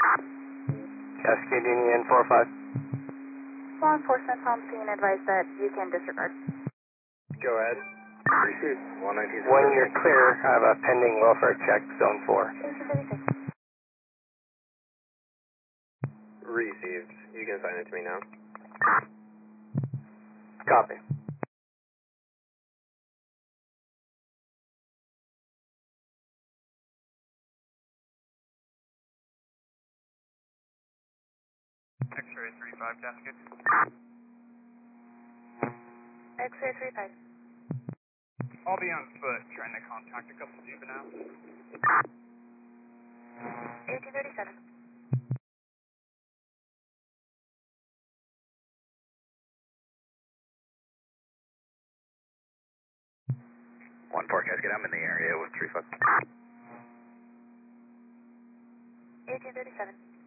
Cascading in 4-5. Law enforcement on scene advised that you can disregard. Go ahead. Received. 119. When you're clear, I have a pending welfare check, zone 4. 1836. Received. You can assign it to me now. Copy. X-ray 35 Cascade. X-ray 35. I'll be on foot trying to contact a couple juveniles. 1837. One four Cascade. I'm in the area with 35. 1837.